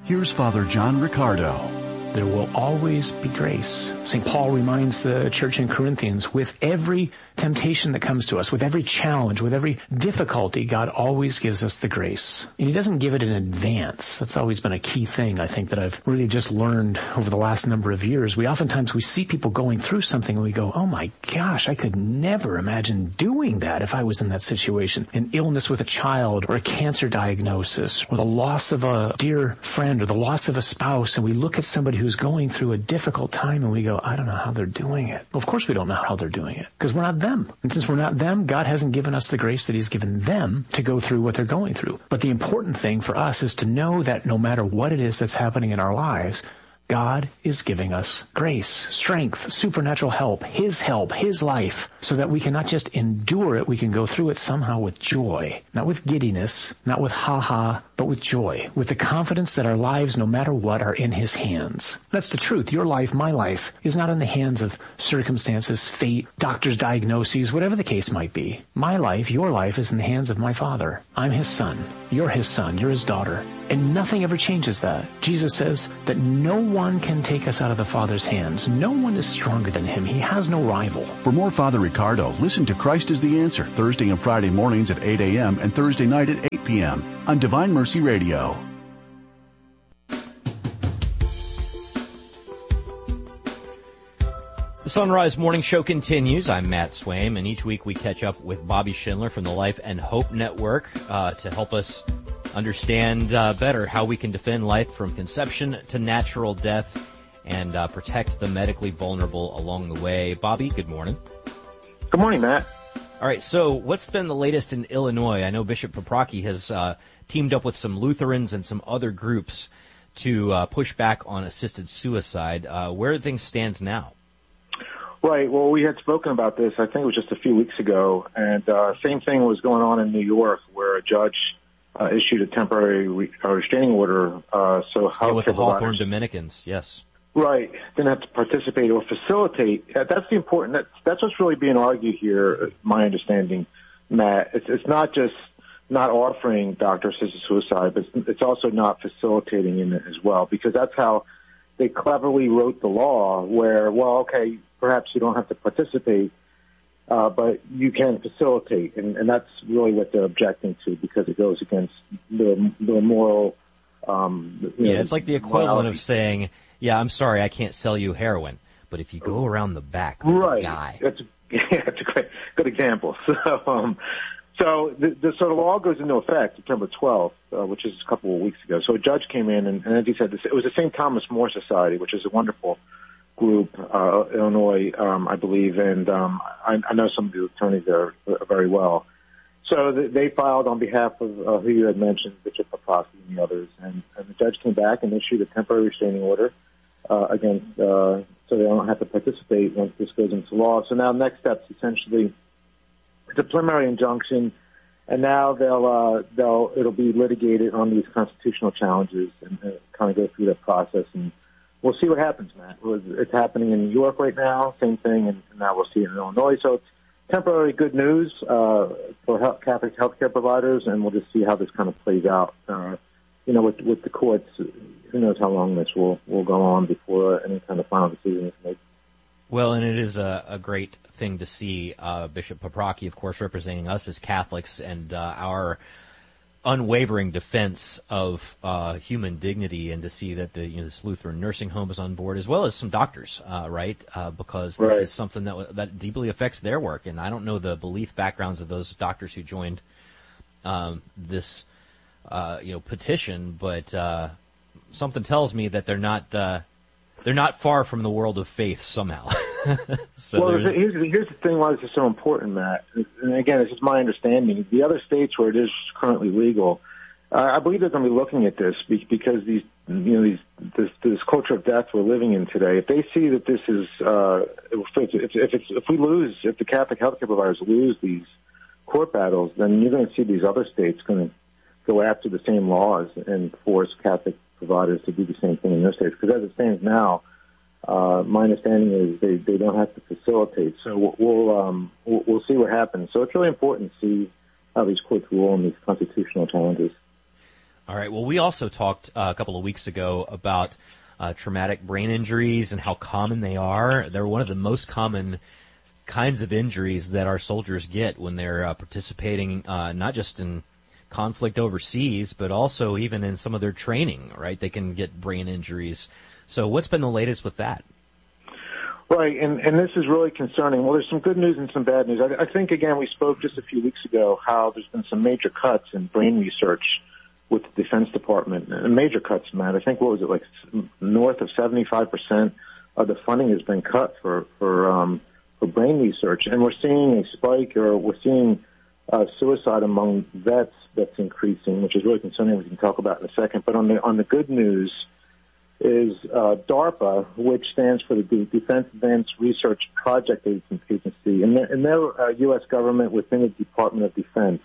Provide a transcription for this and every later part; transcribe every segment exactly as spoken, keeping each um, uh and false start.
Here's Father John Riccardo. There will always be grace. Saint Paul reminds the church in Corinthians, with every temptation that comes to us, with every challenge, with every difficulty, God always gives us the grace. And he doesn't give it in advance. That's always been a key thing, I think, that I've really just learned over the last number of years. We oftentimes, we see people going through something and we go, oh my gosh, I could never imagine doing that if I was in that situation. An illness with a child, or a cancer diagnosis, or the loss of a dear friend, or the loss of a spouse, and we look at somebody who's going through a difficult time and we go, I don't know how they're doing it. Well, of course we don't know how they're doing it, because we're not them. And since we're not them, God hasn't given us the grace that he's given them to go through what they're going through. But the important thing for us is to know that no matter what it is that's happening in our lives, God is giving us grace, strength, supernatural help, his help, his life, so that we can not just endure it, we can go through it somehow with joy, not with giddiness, not with ha-ha, but with joy, with the confidence that our lives, no matter what, are in his hands. That's the truth. Your life, my life, is not in the hands of circumstances, fate, doctors' diagnoses, whatever the case might be. My life, your life, is in the hands of my Father. I'm his son. You're his son. You're his daughter. And nothing ever changes that. Jesus says that no one can take us out of the Father's hands. No one is stronger than him. He has no rival. For more Father Riccardo, listen to Christ is the Answer Thursday and Friday mornings at eight a.m. and Thursday night at eight p.m. on Divine Mercy Radio. The Sunrise Morning Show continues. I'm Matt Swaim, and each week we catch up with Bobby Schindler from the Life and Hope Network uh, to help us understand uh, better how we can defend life from conception to natural death and uh, protect the medically vulnerable along the way. Bobby, good morning. Good morning, Matt. All right, so what's been the latest in Illinois? I know Bishop Paprocki has uh, teamed up with some Lutherans and some other groups to uh, push back on assisted suicide. Uh, where do things stand now? Right. Well, we had spoken about this, I think it was just a few weeks ago, and uh, same thing was going on in New York, where a judge uh, issued a temporary re- uh, restraining order. Uh, so how yeah, with the Hawthorne Dominicans, yes. Right. Didn't have to participate or facilitate. Uh, that's the important. That's, that's what's really being argued here, my understanding, Matt. It's, it's not just not offering doctor-assisted suicide, but it's, it's also not facilitating in it as well, because that's how they cleverly wrote the law where, well, okay, perhaps you don't have to participate, uh, but you can facilitate. And, and that's really what they're objecting to, because it goes against the, the moral... Um, yeah, know, it's like the equivalent morality. of saying, yeah, I'm sorry, I can't sell you heroin, but if you go around the back, there's right. a guy. That's, yeah, that's a great, good example. So, um, so the, the, so the law goes into effect September twelfth, uh, which is a couple of weeks ago. So a judge came in, and, and as he said, this, it was the Saint Thomas More Society, which is a wonderful group, uh, Illinois, um, I believe, and um, I, I know some of the attorneys there very well. So they filed on behalf of uh, who you had mentioned, Bishop Paprocki and the others, and, and the judge came back and issued a temporary restraining order uh, against, uh, so they don't have to participate once this goes into law. So now next steps essentially, it's a preliminary injunction, and now they'll uh, they'll it'll be litigated on these constitutional challenges and uh, kind of go through that process, and we'll see what happens, Matt. It's happening in New York right now, same thing, and now we'll see it in Illinois. So it's temporary good news uh, for health, Catholic healthcare providers, and we'll just see how this kind of plays out. Uh, you know, with, with the courts, who knows how long this will, will go on before any kind of final decision is made. Well, and it is a, a great thing to see uh, Bishop Paprocki, of course, representing us as Catholics and uh, our unwavering defense of uh, human dignity, and to see that the you know, this Lutheran nursing home is on board, as well as some doctors, uh, right? Uh, because this right. is something that that deeply affects their work, and I don't know the belief backgrounds of those doctors who joined um, this uh, you know petition, but uh, something tells me that they're not uh, they're not far from the world of faith somehow. so well, here's, here's the thing why this is so important, Matt. And again, this is my understanding. The other states where it is currently legal, uh, I believe they're going to be looking at this because these, you know, these this, this culture of death we're living in today. If they see that this is, uh, if, if, if it's if we lose, if the Catholic healthcare providers lose these court battles, then you're going to see these other states going to go after the same laws and force Catholic providers to do the same thing in their states. Because as it stands now, Uh, my understanding is they, they don't have to facilitate. So we'll, um, we'll, we'll see what happens. So it's really important to see how these courts rule on these constitutional challenges. All right. Well, we also talked uh, a couple of weeks ago about uh, traumatic brain injuries and how common they are. They're one of the most common kinds of injuries that our soldiers get when they're uh, participating, uh, not just in conflict overseas, but also even in some of their training, right? They can get brain injuries. So what's been the latest with that? Right, and, and this is really concerning. Well, there's some good news and some bad news. I, I think, again, we spoke just a few weeks ago how there's been some major cuts in brain research with the Defense Department, and major cuts, Matt. I think, what was it, like north of seventy-five percent of the funding has been cut for, for, um, for brain research. And we're seeing a spike, or we're seeing uh, suicide among vets that's increasing, which is really concerning. We can talk about in a second. But on the, on the good news is uh, DARPA, which stands for the Defense Advanced Research Project Agency, and their, and their uh, U S government within the Department of Defense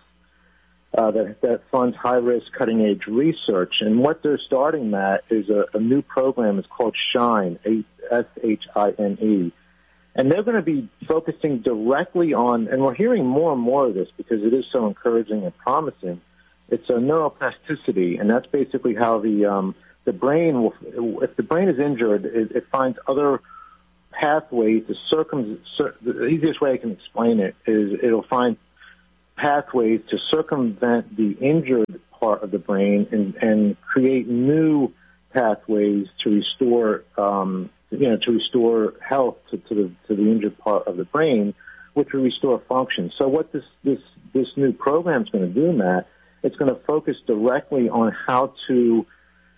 uh, that, that funds high-risk, cutting-edge research. And what they're starting, Matt, is a, a new program. It's called SHINE, S H I N E. And they're going to be focusing directly on, and we're hearing more and more of this because it is so encouraging and promising, it's a neuroplasticity, and that's basically how the um, the brain, will, if the brain is injured, it, it finds other pathways to circum. The easiest way I can explain it is it'll find pathways to circumvent the injured part of the brain and, and create new pathways to restore, um, you know, to restore health to, to the to the injured part of the brain, which will restore function. So what this this this new program is going to do, Matt, it's going to focus directly on how to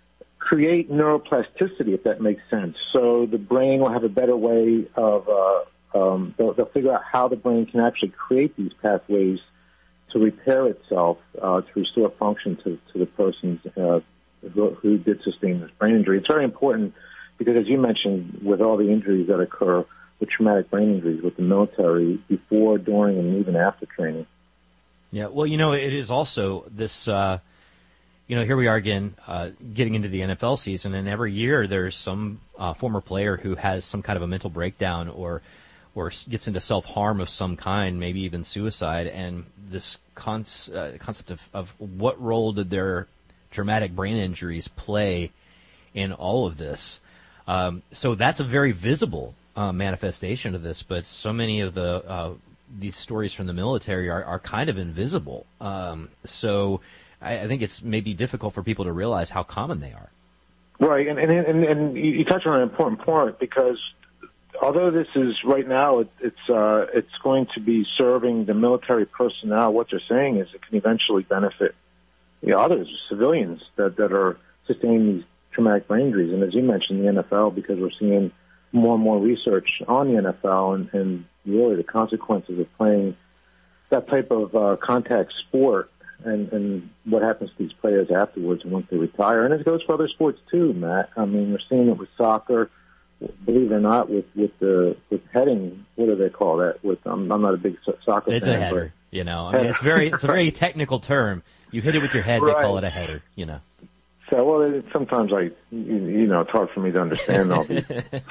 create neuroplasticity, if that makes sense. So the brain will have a better way of, uh, um, they'll, they'll figure out how the brain can actually create these pathways to repair itself, uh, to restore function to, to the person uh, who, who did sustain this brain injury. It's very important because, as you mentioned, with all the injuries that occur with traumatic brain injuries with the military before, during, and even after training. Yeah, well, you know, it is also this, uh, you know, here we are again, uh, getting into the N F L season, and every year there's some uh, former player who has some kind of a mental breakdown or or gets into self-harm of some kind, maybe even suicide, and this con- uh, concept of, of what role did their traumatic brain injuries play in all of this. Um, so that's a very visible uh, manifestation of this, but so many of the uh, these stories from the military are, are kind of invisible. Um, so I, I think it's maybe difficult for people to realize how common they are. Right, and and and, and you touch on an important point, because although this is right now, it, it's uh, it's going to be serving the military personnel. What they're saying is it can eventually benefit the others, civilians that that are sustaining these traumatic brain injuries. And as you mentioned, the N F L, because we're seeing more and more research on the N F L and, and really the consequences of playing that type of uh, contact sport, and, and what happens to these players afterwards and once they retire. And it goes for other sports too, Matt. I mean, we're seeing it with soccer, believe it or not, with with the with heading. What do they call that? With um, I'm not a big soccer it's fan. It's a header, you know. I mean, it's very it's a very technical term. You hit it with your head, right. They call it a header, you know. So, well, it, sometimes I, you, you know, it's hard for me to understand all these.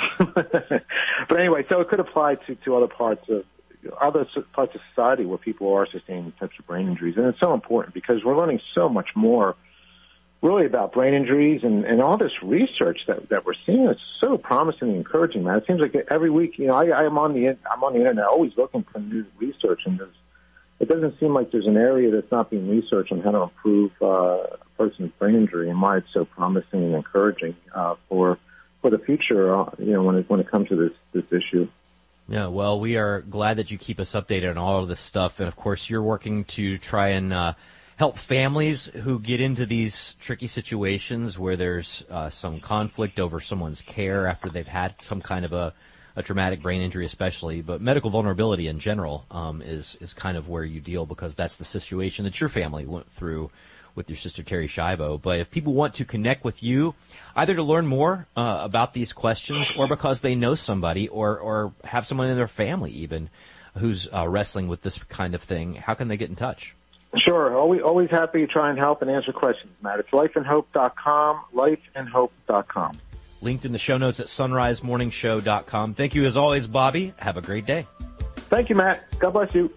But anyway, so it could apply to, to other parts of other parts of society where people are sustaining types of brain injuries, and it's so important because we're learning so much more, really, about brain injuries and, and all this research that that we're seeing. It's so promising and encouraging, man. It seems like every week, you know, I, I'm on the I'm on the internet, always looking for new research, and there's, it doesn't seem like there's an area that's not being researched on how to improve uh, a person's brain injury, and why it's so promising and encouraging uh, for for the future. Uh, you know, when it when it comes to this this issue. Yeah, well, we are glad that you keep us updated on all of this stuff, and of course, you're working to try and uh, help families who get into these tricky situations where there's uh, some conflict over someone's care after they've had some kind of a, a traumatic brain injury, especially. But medical vulnerability in general um, is is kind of where you deal, because that's the situation that your family went through with your sister Terri Schiavo. But if people want to connect with you, either to learn more uh, about these questions, or because they know somebody, or or have someone in their family even who's uh, wrestling with this kind of thing, how can they get in touch? Sure. Always, always happy to try and help and answer questions, Matt. It's life and hope dot com, life and hope dot com. Linked in the show notes at sunrise morning show dot com. Thank you as always, Bobby. Have a great day. Thank you, Matt. God bless you.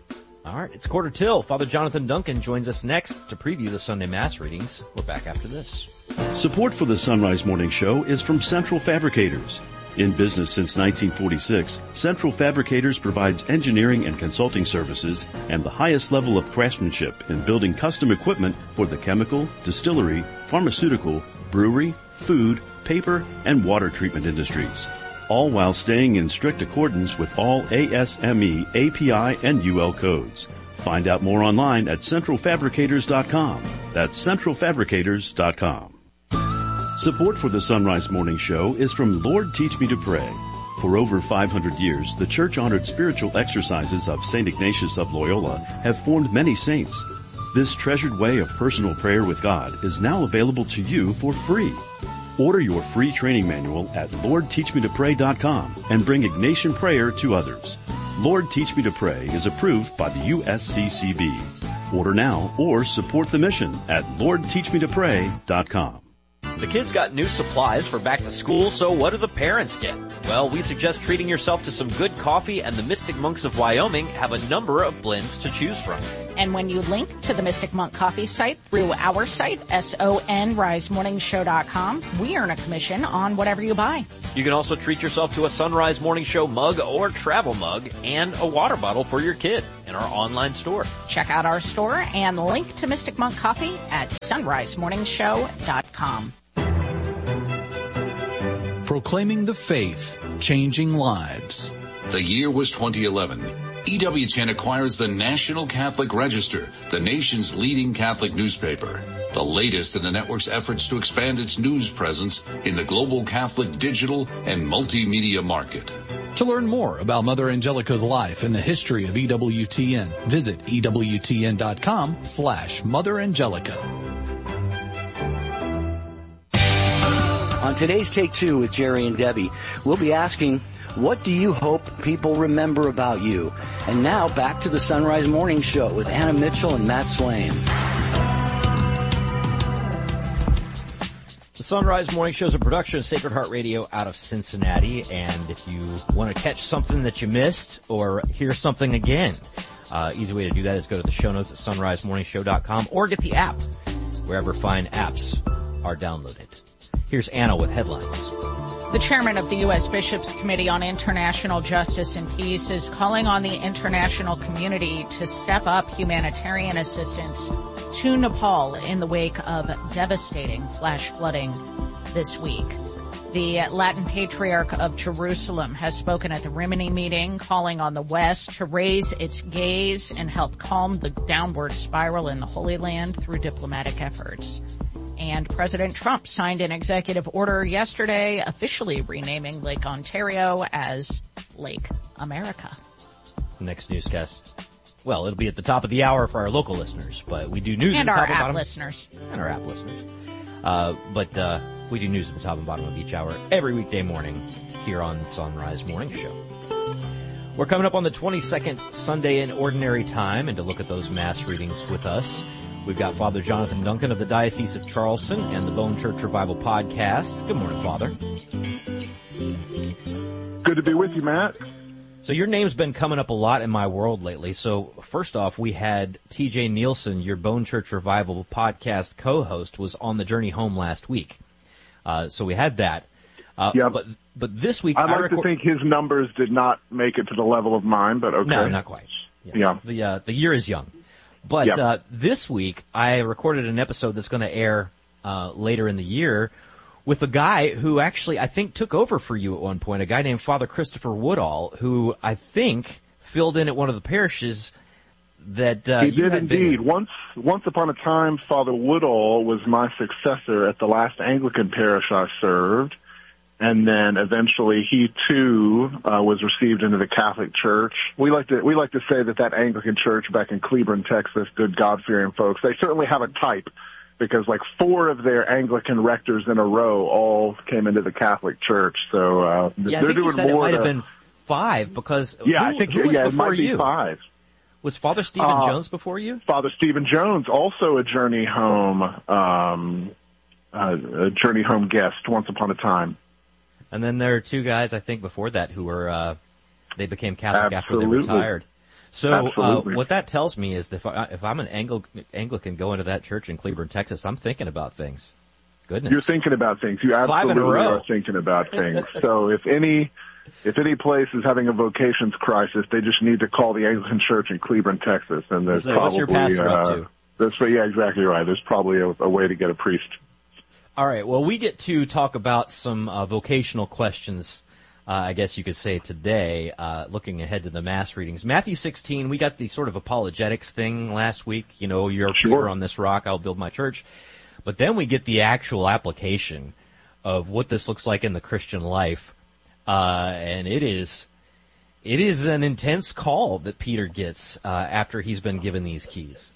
All right, it's quarter till. Father Jonathan Duncan joins us next to preview the Sunday Mass readings. We're back after this. Support for the Sunrise Morning Show is from Central Fabricators. In business since nineteen forty-six, Central Fabricators provides engineering and consulting services and the highest level of craftsmanship in building custom equipment for the chemical, distillery, pharmaceutical, brewery, food, paper, and water treatment industries, all while staying in strict accordance with all A S M E, A P I, and U L codes. Find out more online at central fabricators dot com. That's central fabricators dot com. Support for the Sunrise Morning Show is from Lord Teach Me to Pray. For over five hundred years, the church-honored spiritual exercises of Saint Ignatius of Loyola have formed many saints. This treasured way of personal prayer with God is now available to you for free. Order your free training manual at lord teach me to pray dot com and bring Ignatian prayer to others. Lord Teach Me to Pray is approved by the U S C C B. Order now or support the mission at lord teach me to pray dot com. The kids got new supplies for back to school, so what do the parents get? Well, we suggest treating yourself to some good coffee, and the Mystic Monks of Wyoming have a number of blends to choose from. And when you link to the Mystic Monk Coffee site through our site, S O N rise morning show dot com, we earn a commission on whatever you buy. You can also treat yourself to a Sunrise Morning Show mug or travel mug and a water bottle for your kid in our online store. Check out our store and link to Mystic Monk Coffee at sunrise morning show dot com. Proclaiming the faith, changing lives. The year was twenty eleven. E W T N acquires the National Catholic Register, the nation's leading Catholic newspaper, the latest in the network's efforts to expand its news presence in the global Catholic digital and multimedia market. To learn more about Mother Angelica's life and the history of E W T N, visit E W T N dot com slash Mother Angelica. On today's Take Two with Jerry and Debbie, we'll be asking, what do you hope people remember about you? And now back to the Sunrise Morning Show with Anna Mitchell and Matt Swain. The Sunrise Morning Show is a production of Sacred Heart Radio out of Cincinnati, and if you want to catch something that you missed or hear something again, uh, easy way to do that is go to the show notes at sunrise morning show dot com or get the app wherever fine apps are downloaded. Here's Anna with headlines. The chairman of the U S Bishops' Committee on International Justice and Peace is calling on the international community to step up humanitarian assistance to Nepal in the wake of devastating flash flooding this week. The Latin Patriarch of Jerusalem has spoken at the Rimini meeting, calling on the West to raise its gaze and help calm the downward spiral in the Holy Land through diplomatic efforts. And President Trump signed an executive order yesterday officially renaming Lake Ontario as Lake America. Next newscast. Well, it'll be at the top of the hour for our local listeners, but we do news and at the top our and app bottom. listeners. And our app listeners. Uh, but uh, we do news at the top and bottom of each hour every weekday morning here on Sunrise Morning Show. We're coming up on the twenty-second Sunday in Ordinary Time, and to look at those Mass readings with us, we've got Father Jonathan Duncan of the Diocese of Charleston and the Bone Church Revival Podcast. Good morning, Father. Good to be with you, Matt. So your name's been coming up a lot in my world lately. So first off, we had T J Nielsen, your Bone Church Revival Podcast co-host, was on the journey home last week. Uh, so we had that. Uh, yeah. But but this week, I'd like I record- to think his numbers did not make it to the level of mine, but okay. No, not quite. Yeah. yeah. The uh, the year is young. But yep. uh, this week, I recorded an episode that's going to air uh, later in the year with a guy who actually, I think, took over for you at one point, a guy named Father Christopher Woodall, who I think filled in at one of the parishes that uh, he you did had indeed. Been Once, once upon a time, Father Woodall was my successor at the last Anglican parish I served. And then eventually he too uh, was received into the Catholic Church. We like to we like to say that that Anglican Church back in Cleburne, Texas, good God-fearing folks. They certainly have a type, because like four of their Anglican rectors in a row all came into the Catholic Church. So uh, yeah, they're I think doing you said more. it might to, have been five because yeah, who, I think who was yeah, it before might be you? five. Was Father Stephen uh, Jones before you? Father Stephen Jones, also a Journey Home, um, uh, a Journey Home guest once upon a time. And then there are two guys, I think, before that who were, uh, they became Catholic Absolutely. after they retired. So uh, what that tells me is that if, I, if I'm an Angli- Anglican going to that church in Cleburne, Texas, I'm thinking about things. Goodness. You're thinking about things. You absolutely are thinking about things. So if any if any place is having a vocations crisis, they just need to call the Anglican Church in Cleburne, Texas, and there's so probably what's your pastor uh, up to? That's yeah, exactly right. There's probably a, a way to get a priest. All right. Well, we get to talk about some uh, vocational questions. Uh, I guess you could say today, uh, looking ahead to the Mass readings. Matthew sixteen, we got the sort of apologetics thing last week. You know, you're sure. Peter, on this rock, I'll build my church. But then we get the actual application of what this looks like in the Christian life. Uh, and it is, it is an intense call that Peter gets, uh, after he's been given these keys.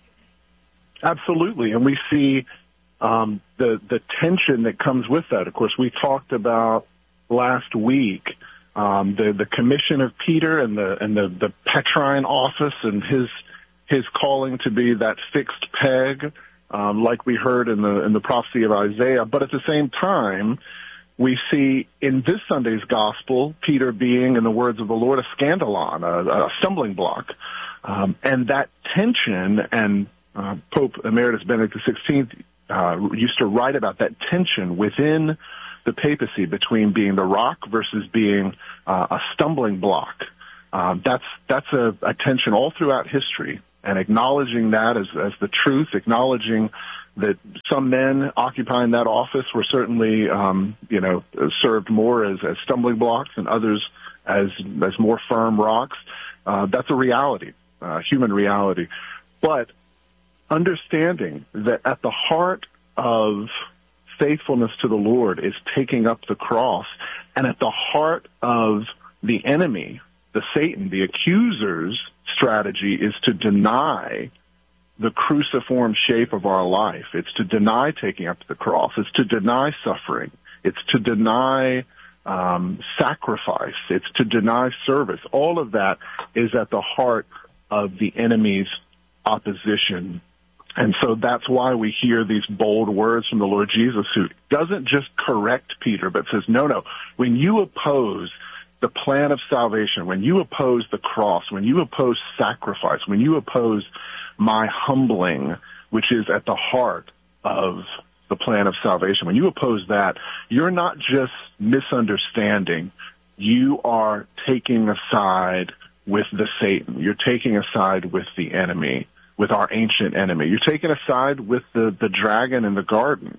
Absolutely. And we see, um, the, the tension that comes with that. Of course, we talked about last week, um, the, the commission of Peter and the, and the, the Petrine office and his, his calling to be that fixed peg, um, like we heard in the, in the prophecy of Isaiah. But at the same time, we see in this Sunday's gospel, Peter being, in the words of the Lord, a scandalon, a, a stumbling block. Um, and that tension, and uh, Pope Emeritus Benedict the sixteenth uh, used to write about that tension within the papacy between being the rock versus being uh, a stumbling block. Um, that's that's a, a tension all throughout history, and acknowledging that as, as the truth, acknowledging that some men occupying that office were certainly, um, you know, served more as, as stumbling blocks and others as as more firm rocks. Uh, that's a reality, uh, human reality. But understanding that at the heart of faithfulness to the Lord is taking up the cross, and at the heart of the enemy, the Satan, the accuser's strategy is to deny the cruciform shape of our life. It's to deny taking up the cross. It's to deny suffering. It's to deny um, sacrifice. It's to deny service. All of that is at the heart of the enemy's opposition. And so that's why we hear these bold words from the Lord Jesus, who doesn't just correct Peter, but says, no, no, when you oppose the plan of salvation, when you oppose the cross, when you oppose sacrifice, when you oppose my humbling, which is at the heart of the plan of salvation, when you oppose that, you're not just misunderstanding. You are taking a side with the Satan. You're taking a side with the enemy, with our ancient enemy. You're taking a side with the, the dragon in the garden.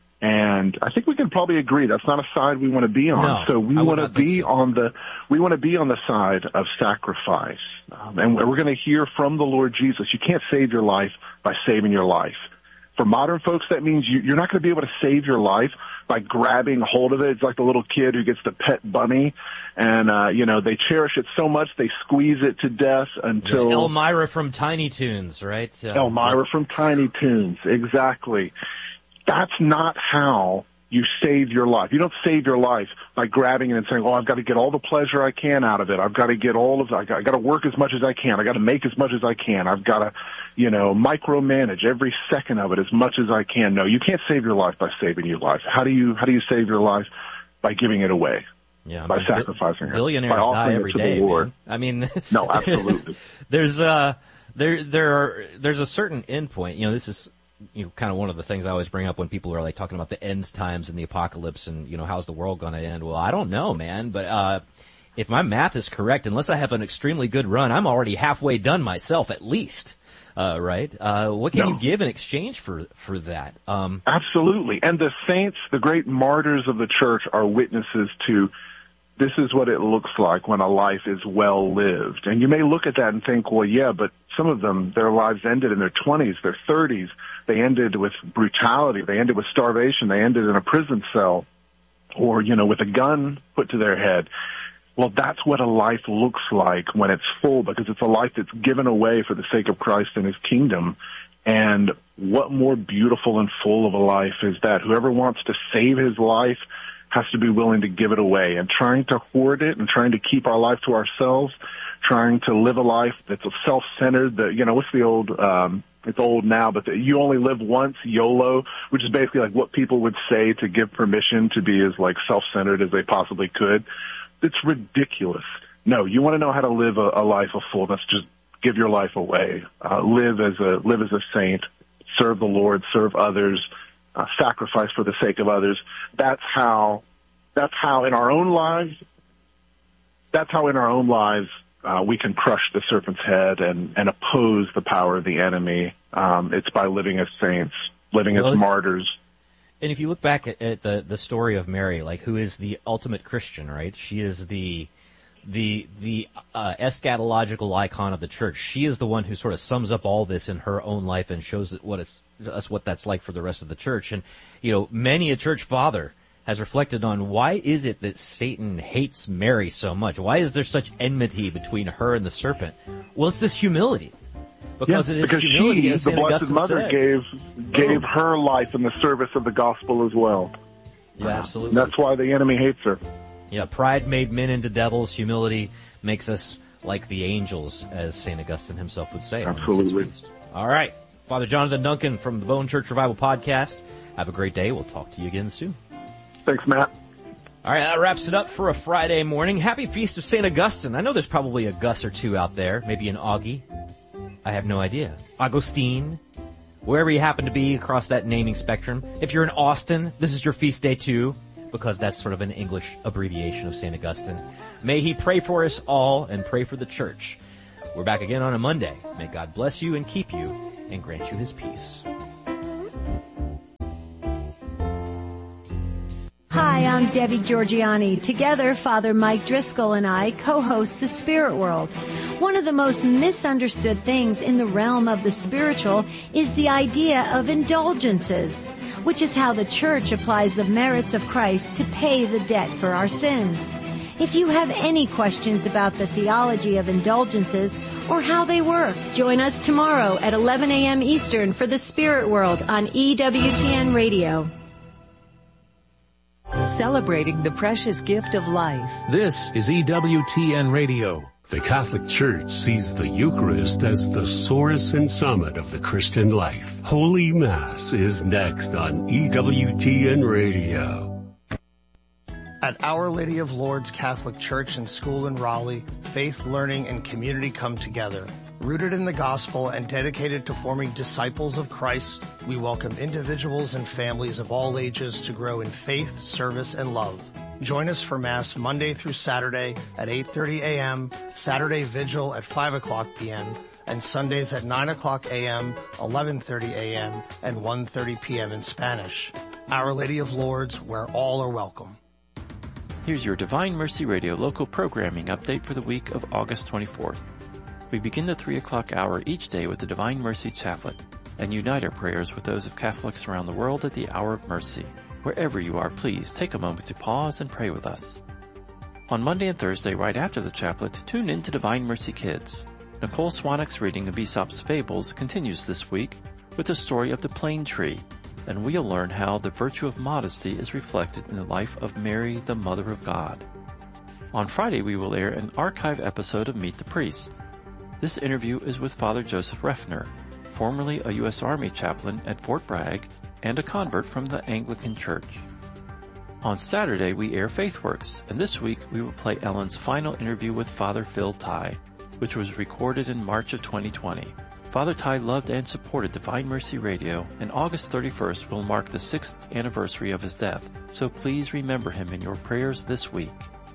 And I think we can probably agree that's not a side we want to be on. No, so we I want to be so. on the we want to be on the side of sacrifice. Um, and we're going to hear from the Lord Jesus. You can't save your life by saving your life. For modern folks, that means you, you're not going to be able to save your life by grabbing hold of it. It's like the little kid who gets the pet bunny, and uh, you know, they cherish it so much they squeeze it to death until Elmira from Tiny Toons, right? Uh, Elmira from Tiny Toons, exactly. That's not how you save your life. You don't save your life by grabbing it and saying, oh, I've got to get all the pleasure I can out of it. I've got to get all of, I got, I got to work as much as I can. I got to make as much as I can. I've got to, you know, micromanage every second of it as much as I can. No, you can't save your life by saving your life. How do you, how do you save your life? By giving it away. Yeah, by sacrificing it. Billionaires by die every it to day, the Lord. man. I mean, no, absolutely. there's uh there there are there's a certain end point. You know, this is you know kind of one of the things I always bring up when people are like talking about the end times and the apocalypse and you know how's the world going to end. Well, I don't know, man, but uh if my math is correct, unless I have an extremely good run, I'm already halfway done myself at least. Uh, right? Uh, what can no. you give in exchange for, for that? Um, Absolutely. And the saints, the great martyrs of the church, are witnesses to this is what it looks like when a life is well lived. And you may look at that and think, well, yeah, but some of them, their lives ended in their twenties, their thirties. They ended with brutality. They ended with starvation. They ended in a prison cell or, you know, with a gun put to their head. Well, that's what a life looks like when it's full, because it's a life that's given away for the sake of Christ and his kingdom. And what more beautiful and full of a life is that? Whoever wants to save his life has to be willing to give it away. And trying to hoard it and trying to keep our life to ourselves, trying to live a life that's self-centered, that, you know, what's the old, um, it's old now, but the, you only live once, YOLO, which is basically like what people would say to give permission to be as like self-centered as they possibly could. It's ridiculous. No, you want to know how to live a, a life of fullness, just give your life away, uh, live as a live as a saint, serve the Lord, serve others, uh, sacrifice for the sake of others. That's how. That's how in our own lives. That's how in our own lives uh, we can crush the serpent's head and, and oppose the power of the enemy. Um, it's by living as saints, living well, as martyrs. And if you look back at, at the the story of Mary, like who is the ultimate Christian, right? She is the the the uh, eschatological icon of the church. She is the one who sort of sums up all this in her own life and shows what it's us what that's like for the rest of the church. And you know, many a church father has reflected on why is it that Satan hates Mary so much? Why is there such enmity between her and the serpent? Well, it's this humility. Because yes, it is because humility, she, as the Saint Blessed Augustine Mother, said. gave gave oh. her life in the service of the gospel as well. Yeah, absolutely. And that's why the enemy hates her. Yeah, pride made men into devils. Humility makes us like the angels, as Saint Augustine himself would say. Absolutely. All right. Father Jonathan Duncan from the Bone Church Revival Podcast. Have a great day. We'll talk to you again soon. Thanks, Matt. All right, that wraps it up for a Friday morning. Happy Feast of Saint Augustine. I know there's probably a Gus or two out there, maybe an Augie. I have no idea. Augustine. Wherever you happen to be across that naming spectrum. If you're in Austin, this is your feast day too, because that's sort of an English abbreviation of Saint Augustine. May he pray for us all and pray for the church. We're back again on a Monday. May God bless you and keep you and grant you his peace. Hi, I'm Debbie Georgiani. Together, Father Mike Driscoll and I co-host The Spirit World. One of the most misunderstood things in the realm of the spiritual is the idea of indulgences, which is how the church applies the merits of Christ to pay the debt for our sins. If you have any questions about the theology of indulgences or how they work, join us tomorrow at eleven a.m. Eastern for The Spirit World on E W T N Radio. Celebrating the precious gift of life. This is E W T N Radio. The Catholic Church sees the Eucharist as the source and summit of the Christian life. Holy Mass is next on E W T N Radio. At Our Lady of Lourdes Catholic Church and School in Raleigh, faith, learning, and community come together. Rooted in the gospel and dedicated to forming disciples of Christ, we welcome individuals and families of all ages to grow in faith, service, and love. Join us for Mass Monday through Saturday at eight thirty a.m., Saturday Vigil at five o'clock p.m., and Sundays at nine o'clock a.m., eleven thirty a.m., and one thirty p.m. in Spanish. Our Lady of Lourdes, where all are welcome. Here's your Divine Mercy Radio local programming update for the week of August twenty-fourth. We begin the three o'clock hour each day with the Divine Mercy Chaplet and unite our prayers with those of Catholics around the world at the Hour of Mercy. Wherever you are, please take a moment to pause and pray with us. On Monday and Thursday, right after the chaplet, tune in to Divine Mercy Kids. Nicole Swanwick's reading of Aesop's Fables continues this week with the story of the plane tree, and we'll learn how the virtue of modesty is reflected in the life of Mary, the Mother of God. On Friday, we will air an archive episode of Meet the Priest. This interview is with Father Joseph Reffner, formerly a U S Army chaplain at Fort Bragg and a convert from the Anglican Church. On Saturday, we air FaithWorks, and this week we will play Ellen's final interview with Father Phil Tighe, which was recorded in March of twenty twenty. Father Tighe loved and supported Divine Mercy Radio, and August thirty-first will mark the sixth anniversary of his death, so please remember him in your prayers this week.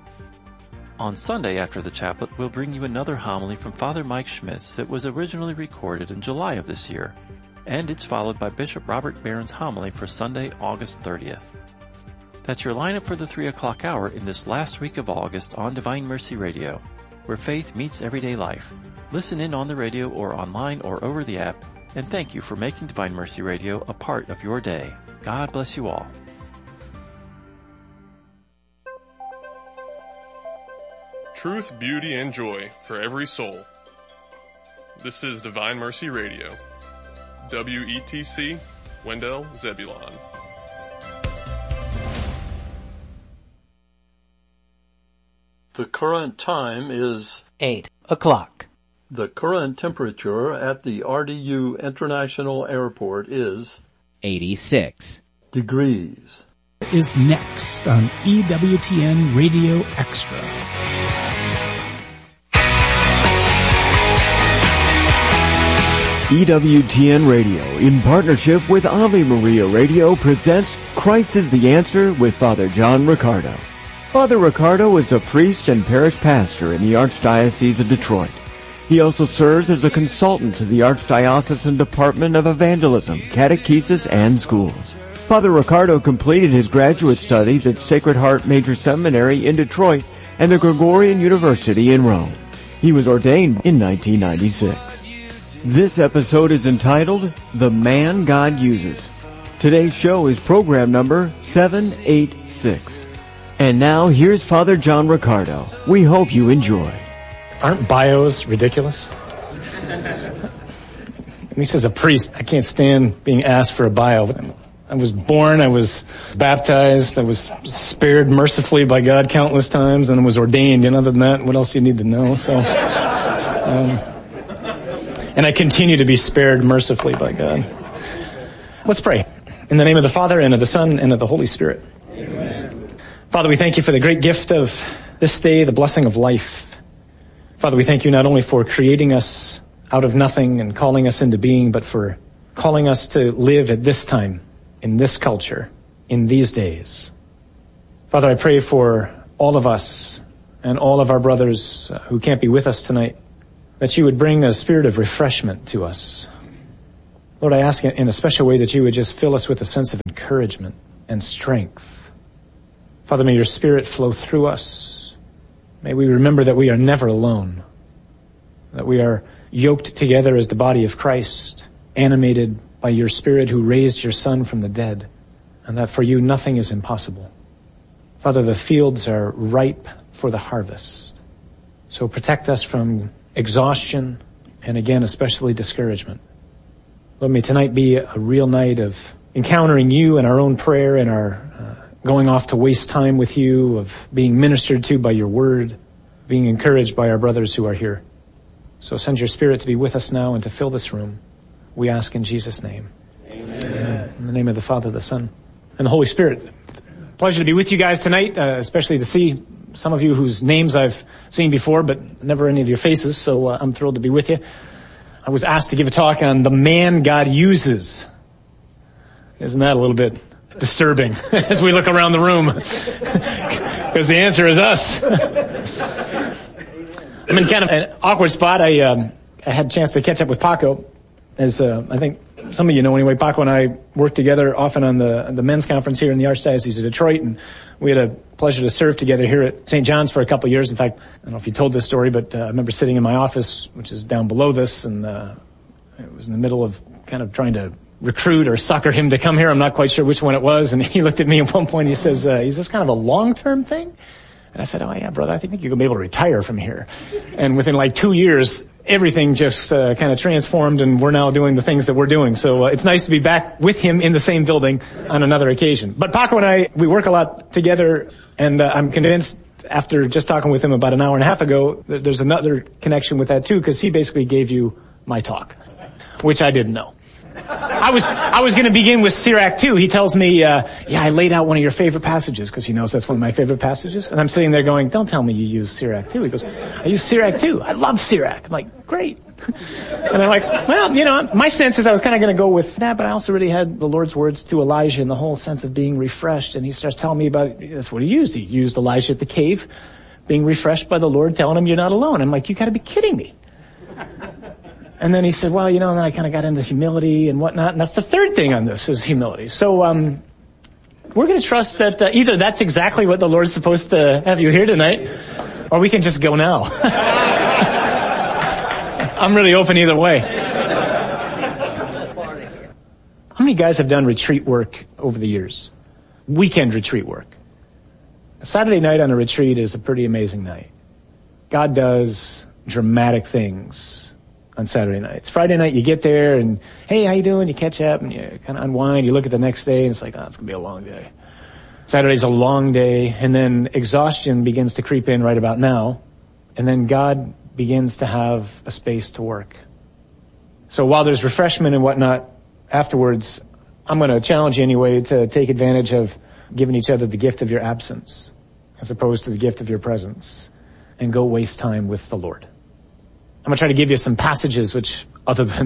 On Sunday after the chaplet, we'll bring you another homily from Father Mike Schmitz that was originally recorded in July of this year, and it's followed by Bishop Robert Barron's homily for Sunday, August thirtieth. That's your lineup for the three o'clock hour in this last week of August on Divine Mercy Radio, where faith meets everyday life. Listen in on the radio or online or over the app, and thank you for making Divine Mercy Radio a part of your day. God bless you all. Truth, beauty, and joy for every soul. This is Divine Mercy Radio. W E T C, Wendell Zebulon. The current time is eight o'clock. The current temperature at the R D U International Airport is eighty-six degrees. Is next on E W T N Radio Extra. E W T N Radio, in partnership with Ave Maria Radio, presents Christ is the Answer with Father John Riccardo. Father Riccardo is a priest and parish pastor in the Archdiocese of Detroit. He also serves as a consultant to the Archdiocesan Department of Evangelism, Catechesis, and Schools. Father Riccardo completed his graduate studies at Sacred Heart Major Seminary in Detroit and the Gregorian University in Rome. He was ordained in nineteen ninety-six. This episode is entitled, The Man God Uses. Today's show is program number seven eighty-six. And now, here's Father John Riccardo. We hope you enjoy. Aren't bios ridiculous? At least as a priest, I can't stand being asked for a bio. I was born, I was baptized, I was spared mercifully by God countless times, and I was ordained. And other than that, what else do you need to know? So, um, and I continue to be spared mercifully by God. Let's pray. In the name of the Father, and of the Son, and of the Holy Spirit. Amen. Father, we thank you for the great gift of this day, the blessing of life. Father, we thank you not only for creating us out of nothing and calling us into being, but for calling us to live at this time, in this culture, in these days. Father, I pray for all of us and all of our brothers who can't be with us tonight, that you would bring a spirit of refreshment to us. Lord, I ask in a special way that you would just fill us with a sense of encouragement and strength. Father, may your spirit flow through us. May we remember that we are never alone, that we are yoked together as the body of Christ, animated by your Spirit who raised your Son from the dead, and that for you nothing is impossible. Father, the fields are ripe for the harvest. So protect us from exhaustion and, again, especially discouragement. Lord, may tonight be a real night of encountering you in our own prayer and our uh, going off to waste time with you, of being ministered to by your word, being encouraged by our brothers who are here. So send your Spirit to be with us now and to fill this room. We ask in Jesus' name. Amen. Amen. In the name of the Father, the Son, and the Holy Spirit. Pleasure to be with you guys tonight, uh, especially to see some of you whose names I've seen before, but never any of your faces, so uh, I'm thrilled to be with you. I was asked to give a talk on the man God uses. Isn't that a little bit disturbing as we look around the room? Because the answer is us. I'm in kind of an awkward spot. I, um, I had a chance to catch up with Paco. As uh, I think some of you know anyway, Paco and I worked together often on the the men's conference here in the Archdiocese of Detroit, and we had a pleasure to serve together here at Saint John's for a couple of years. In fact, I don't know if you told this story, but uh, I remember sitting in my office, which is down below this, and uh, it was in the middle of kind of trying to recruit or sucker him to come here. I'm not quite sure which one it was, and he looked at me at one point and he says, uh, is this kind of a long-term thing? And I said, oh yeah, brother, I think you're going to be able to retire from here. And within like two years, everything just uh, kind of transformed, and we're now doing the things that we're doing. So uh, it's nice to be back with him in the same building on another occasion. But Paco and I, we work a lot together, and uh, I'm convinced after just talking with him about an hour and a half ago, that there's another connection with that too, because he basically gave you my talk, which I didn't know. I was I was going to begin with Sirach two. He tells me, uh, yeah, I laid out one of your favorite passages, because he knows that's one of my favorite passages. And I'm sitting there going, don't tell me you use Sirach two. He goes, I use Sirach two. I love Sirach. I'm like, great. And I'm like, well, you know, my sense is I was kind of going to go with that, but I also already had the Lord's words to Elijah and the whole sense of being refreshed. And he starts telling me about it. That's what he used. He used Elijah at the cave, being refreshed by the Lord, telling him you're not alone. I'm like, you got to be kidding me. And then he said, well, you know, and then I kind of got into humility and whatnot. And that's the third thing on this is humility. So, um, we're going to trust that uh, either that's exactly what the Lord's supposed to have you here tonight, or we can just go now. I'm really open either way. How many guys have done retreat work over the years? Weekend retreat work. A Saturday night on a retreat is a pretty amazing night. God does dramatic things on Saturday nights. Friday night, you get there and, hey, how you doing? You catch up and you kind of unwind. You look at the next day and it's like, oh, it's going to be a long day. Saturday's a long day, and then exhaustion begins to creep in right about now, and then God begins to have a space to work. So while there's refreshment and whatnot afterwards, I'm going to challenge you anyway to take advantage of giving each other the gift of your absence as opposed to the gift of your presence, and go waste time with the Lord. I'm going to try to give you some passages which, other than the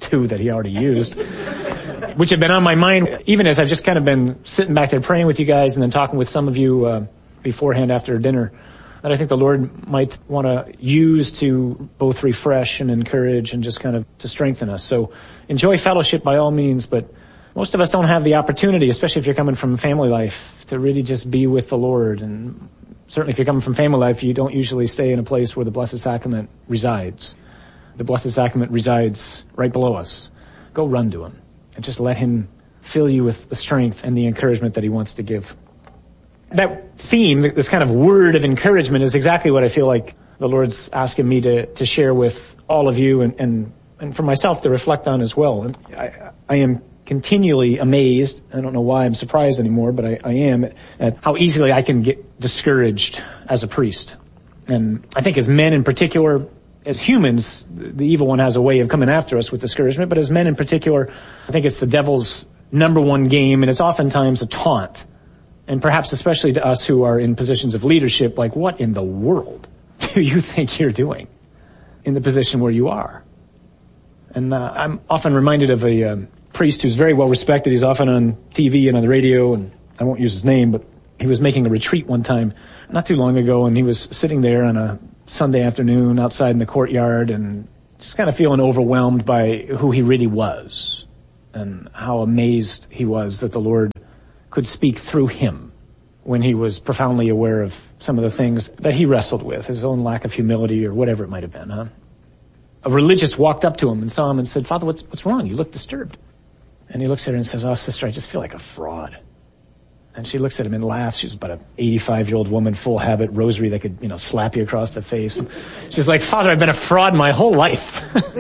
two that he already used, which have been on my mind even as I've just kind of been sitting back there praying with you guys and then talking with some of you uh, beforehand after dinner, that I think the Lord might want to use to both refresh and encourage and just kind of to strengthen us. So enjoy fellowship by all means, but most of us don't have the opportunity, especially if you're coming from family life, to really just be with the Lord. And certainly if you're coming from family life, you don't usually stay in a place where the Blessed Sacrament resides. The Blessed Sacrament resides right below us. Go run to him and just let him fill you with the strength and the encouragement that he wants to give. That theme, this kind of word of encouragement, is exactly what I feel like the Lord's asking me to, to share with all of you and, and, and for myself to reflect on as well. And I, I am continually amazed. I don't know why I'm surprised anymore, but I, I am at, at how easily I can get discouraged as a priest. And I think as men in particular, as humans, the evil one has a way of coming after us with discouragement, but as men in particular, I think it's the devil's number one game, and it's oftentimes a taunt. And perhaps especially to us who are in positions of leadership, like, what in the world do you think you're doing in the position where you are? And uh, I'm often reminded of a um, priest who's very well respected. He's often on T V and on the radio, and I won't use his name, but he was making a retreat one time not too long ago, and he was sitting there on a Sunday afternoon outside in the courtyard and just kind of feeling overwhelmed by who he really was and how amazed he was that the Lord could speak through him when he was profoundly aware of some of the things that he wrestled with, his own lack of humility or whatever it might have been, huh? A religious walked up to him and saw him and said, "Father, what's, what's wrong? You look disturbed." And he looks at her and says, "Oh, sister, I just feel like a fraud." And she looks at him and laughs. She's about an eighty-five-year-old woman, full habit, rosary that could, you know, slap you across the face. She's like, "Father, I've been a fraud my whole life."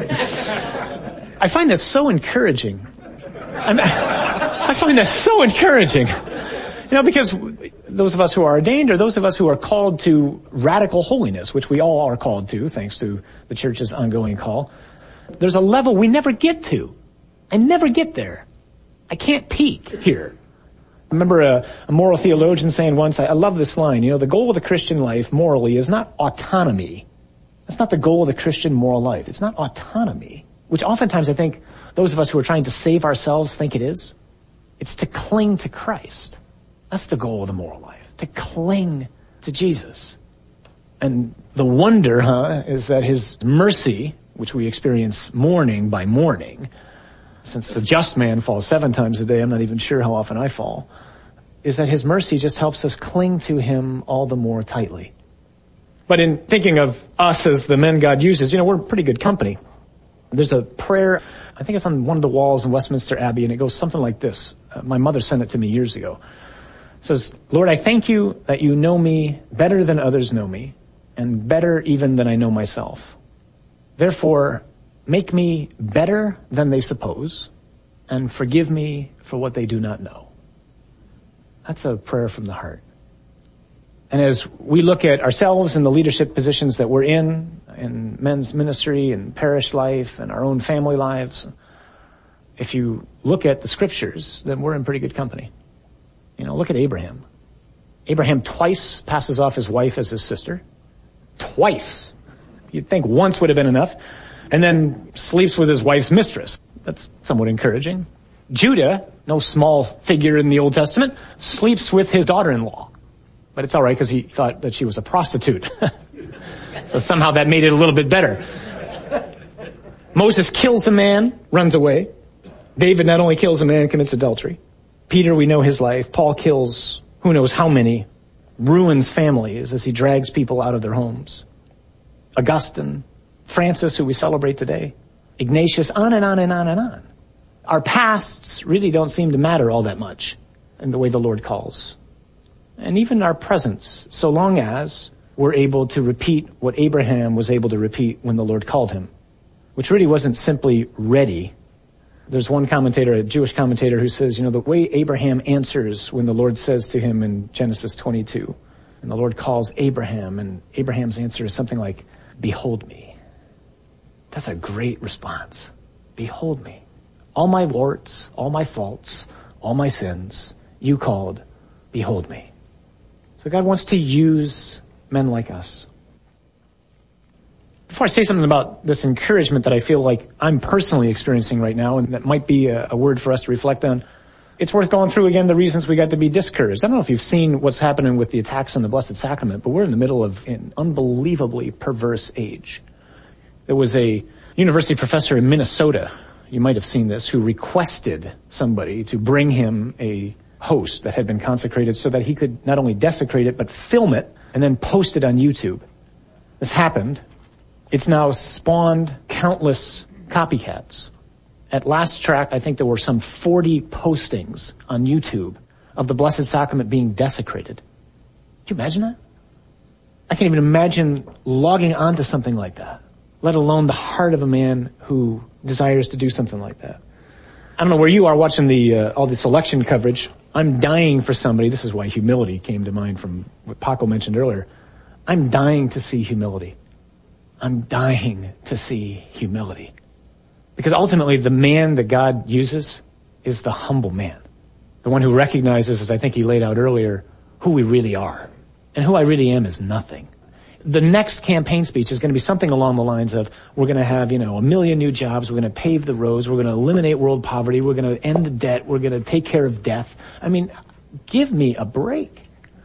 I find that so encouraging. I'm, I find that so encouraging. You know, because those of us who are ordained or those of us who are called to radical holiness, which we all are called to, thanks to the church's ongoing call, there's a level we never get to. I never get there. I can't peak here. I remember a, a moral theologian saying once, I, I love this line, you know, the goal of the Christian life morally is not autonomy. That's not the goal of the Christian moral life. It's not autonomy, which oftentimes I think those of us who are trying to save ourselves think it is. It's to cling to Christ. That's the goal of the moral life, to cling to Jesus. And the wonder, huh, is that his mercy, which we experience morning by morning, since the just man falls seven times a day, I'm not even sure how often I fall, is that his mercy just helps us cling to him all the more tightly. But in thinking of us as the men God uses, you know, we're pretty good company. There's a prayer, I think it's on one of the walls in Westminster Abbey, and it goes something like this. Uh, my mother sent it to me years ago. It says, "Lord, I thank you that you know me better than others know me, and better even than I know myself. Therefore, make me better than they suppose, and forgive me for what they do not know." That's a prayer from the heart. And as we look at ourselves and the leadership positions that we're in, in men's ministry and parish life and our own family lives, if you look at the scriptures, then we're in pretty good company. You know, look at Abraham. Abraham twice passes off his wife as his sister. Twice. You'd think once would have been enough. And then sleeps with his wife's mistress. That's somewhat encouraging. Judah, no small figure in the Old Testament, sleeps with his daughter-in-law. But it's all right because he thought that she was a prostitute. So somehow that made it a little bit better. Moses kills a man, runs away. David not only kills a man, commits adultery. Peter, we know his life. Paul kills who knows how many, ruins families as he drags people out of their homes. Augustine, Francis, who we celebrate today, Ignatius, on and on and on and on. Our pasts really don't seem to matter all that much in the way the Lord calls. And even our presents, so long as we're able to repeat what Abraham was able to repeat when the Lord called him, which really wasn't simply ready. There's one commentator, a Jewish commentator, who says, you know, the way Abraham answers when the Lord says to him in Genesis twenty-two, and the Lord calls Abraham, and Abraham's answer is something like, "Behold me." That's a great response. Behold me. All my warts, all my faults, all my sins, you called, behold me. So God wants to use men like us. Before I say something about this encouragement that I feel like I'm personally experiencing right now, and that might be a, a word for us to reflect on, it's worth going through again the reasons we got to be discouraged. I don't know if you've seen what's happening with the attacks on the Blessed Sacrament, but we're in the middle of an unbelievably perverse age. There was a university professor in Minnesota, you might have seen this, who requested somebody to bring him a host that had been consecrated so that he could not only desecrate it, but film it and then post it on YouTube. This happened. It's now spawned countless copycats. At last track, I think there were some forty postings on YouTube of the Blessed Sacrament being desecrated. Can you imagine that? I can't even imagine logging onto something like that, let alone the heart of a man who desires to do something like that. I don't know where you are watching the uh, all this election coverage. I'm dying for somebody. This is why humility came to mind from what Paco mentioned earlier. I'm dying to see humility. I'm dying to see humility. Because ultimately, the man that God uses is the humble man. The one who recognizes, as I think he laid out earlier, who we really are. And who I really am is nothing. The next campaign speech is going to be something along the lines of, we're going to have, you know, a million new jobs, we're going to pave the roads, we're going to eliminate world poverty, we're going to end the debt, we're going to take care of death. I mean, give me a break.